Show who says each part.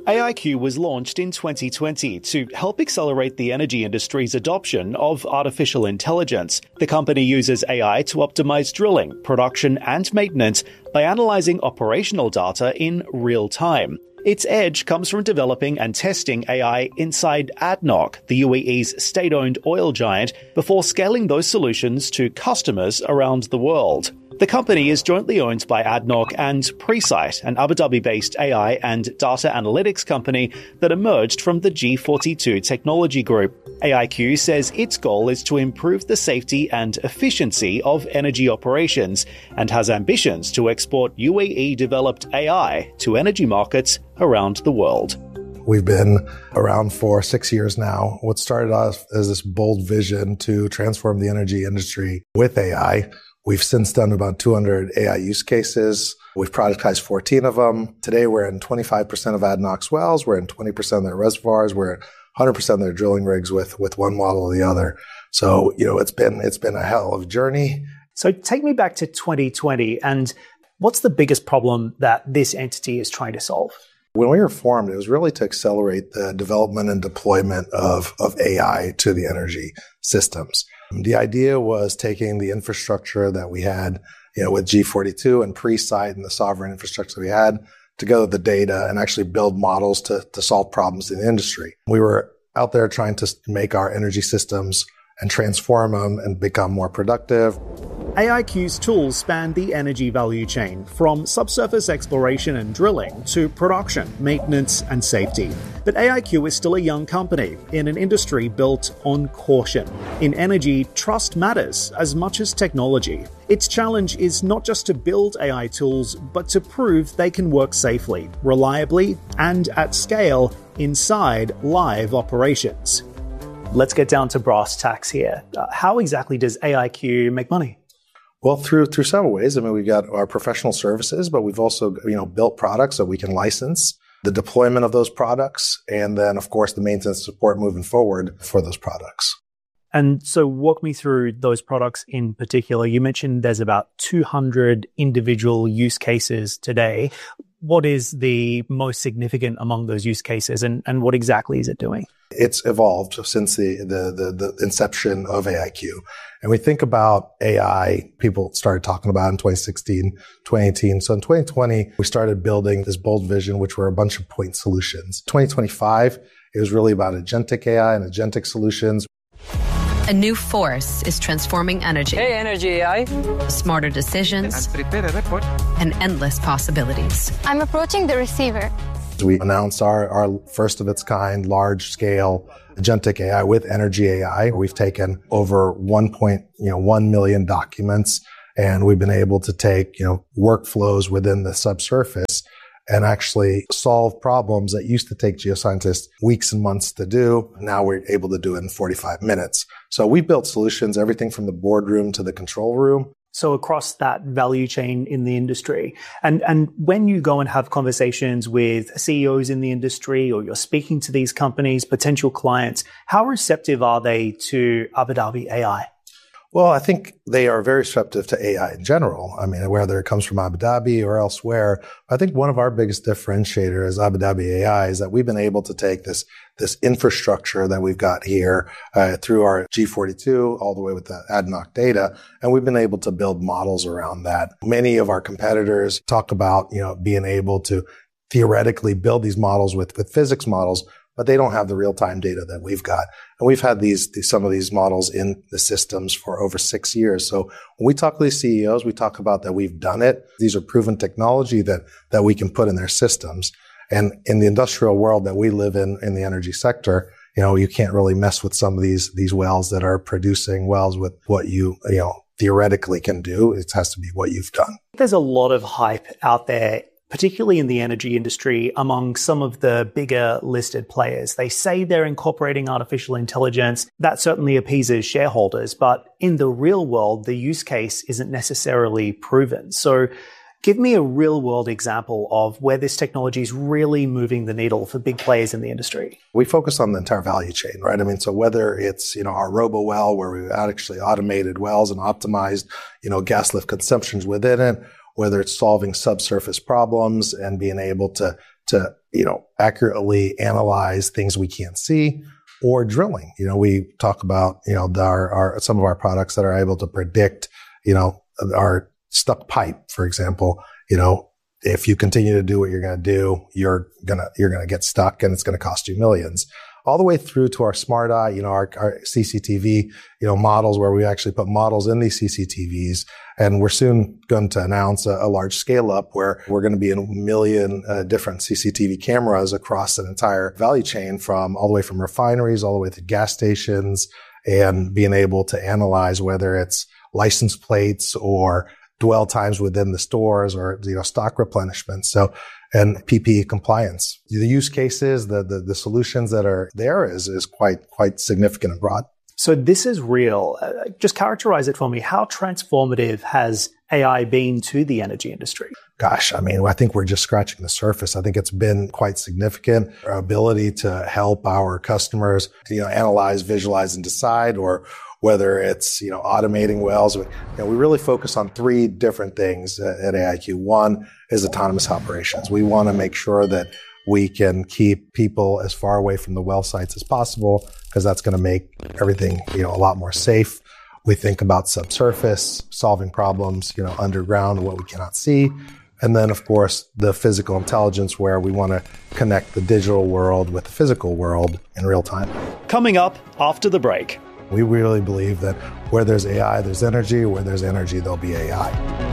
Speaker 1: AIQ was launched in 2020 to help accelerate the energy industry's adoption of artificial intelligence. The company uses AI to optimize drilling, production, and maintenance by analyzing operational data in real time. Its edge comes from developing and testing AI inside ADNOC, the UAE's state-owned oil giant, before scaling those solutions to customers around the world. The company is jointly owned by ADNOC and Presight, an Abu Dhabi-based AI and data analytics company that emerged from the G42 technology group. AIQ says its goal is to improve the safety and efficiency of energy operations and has ambitions to export UAE-developed AI to energy markets around the world.
Speaker 2: We've been around for 6 years now. What started off as this bold vision to transform the energy industry with AI. We've since done about 200 AI use cases. We've productized 14 of them. Today, we're in 25% of ADNOC's wells. We're in 20% of their reservoirs. We're in 100% of their drilling rigs with one model or the other. So, it's been a hell of a journey.
Speaker 3: So take me back to 2020. And what's the biggest problem that this entity is trying to solve?
Speaker 2: When we were formed, it was really to accelerate the development and deployment of AI to the energy systems. The idea was taking the infrastructure that we had, with G42 and Presight and the sovereign infrastructure we had, together with the data and actually build models to solve problems in the industry. We were out there trying to make our energy systems and transform them and become more productive.
Speaker 1: AIQ's tools span the energy value chain, from subsurface exploration and drilling to production, maintenance, and safety. But AIQ is still a young company in an industry built on caution. In energy, trust matters as much as technology. Its challenge is not just to build AI tools, but to prove they can work safely, reliably, and at scale inside live operations. Let's get down to brass tacks here. How exactly does AIQ make money?
Speaker 2: Well, through several ways. We've got our professional services, but we've also, built products that we can license, the deployment of those products, and then, of course, the maintenance support moving forward for those products.
Speaker 3: And so walk me through those products in particular. You mentioned there's about 200 individual use cases today. What is the most significant among those use cases, and what exactly is it doing?
Speaker 2: It's evolved since the inception of AIQ. And we think about AI, people started talking about in 2016, 2018. So in 2020, we started building this bold vision, which were a bunch of point solutions. 2025, it was really about agentic AI and agentic solutions.
Speaker 4: A new force is transforming energy.
Speaker 5: Hey, Energy AI.
Speaker 4: Smarter decisions and endless possibilities.
Speaker 6: I'm approaching the receiver.
Speaker 2: We announced our first of its kind, large scale agentic AI with Energy AI. We've taken over 1 million documents, and we've been able to take, workflows within the subsurface and actually solve problems that used to take geoscientists weeks and months to do. Now we're able to do it in 45 minutes. So we built solutions, everything from the boardroom to the control room.
Speaker 3: So across that value chain in the industry. And when you go and have conversations with CEOs in the industry, or you're speaking to these companies, potential clients, how receptive are they to Abu Dhabi AI?
Speaker 2: Well, I think they are very receptive to AI in general. Whether it comes from Abu Dhabi or elsewhere. I think one of our biggest differentiators as Abu Dhabi AI is that we've been able to take this infrastructure that we've got here through our G42 all the way with the ADNOC data, and we've been able to build models around that. Many of our competitors talk about, being able to theoretically build these models with physics models, but they don't have the real-time data that we've got. And we've had some of these models in the systems for over 6 years. So when we talk to these CEOs, we talk about that we've done it. These are proven technology that we can put in their systems. And in the industrial world that we live in the energy sector, you can't really mess with some of these wells that are producing wells with what you theoretically can do. It has to be what you've done.
Speaker 3: There's a lot of hype out there, particularly in the energy industry, among some of the bigger listed players. They say they're incorporating artificial intelligence. That certainly appeases shareholders, but in the real world, the use case isn't necessarily proven. So give me a real world example of where this technology is really moving the needle for big players in the industry.
Speaker 2: We focus on the entire value chain, right? So whether it's, our robo well, where we've actually automated wells and optimized, gas lift consumptions within it, whether it's solving subsurface problems and being able to to, accurately analyze things we can't see, or drilling. We talk about, some of our products that are able to predict, our stuck pipe, for example. If you continue to do what you're going to do, you're going to get stuck, and it's going to cost you millions. All the way through to our Smart Eye, our CCTV, models, where we actually put models in these CCTVs. And we're soon going to announce a large scale up where we're going to be in 1 million different CCTV cameras across an entire value chain, all the way from refineries all the way to gas stations, and being able to analyze whether it's license plates or dwell times within the stores, or, stock replenishment. So, and PPE compliance. The use cases, the solutions that are there is quite significant and broad.
Speaker 3: So this is real. Just characterize it for me. How transformative has AI been to the energy industry?
Speaker 2: Gosh, I think we're just scratching the surface. I think it's been quite significant. Our ability to help our customers, analyze, visualize, and decide, or whether it's, automating wells. We really focus on 3 different things at AIQ. One is autonomous operations. We want to make sure that we can keep people as far away from the well sites as possible, because that's going to make everything, a lot more safe. We think about subsurface, solving problems, underground, what we cannot see. And then, of course, the physical intelligence, where we want to connect the digital world with the physical world in real time.
Speaker 1: Coming up after the break.
Speaker 2: We really believe that where there's AI, there's energy. Where there's energy, there'll be AI.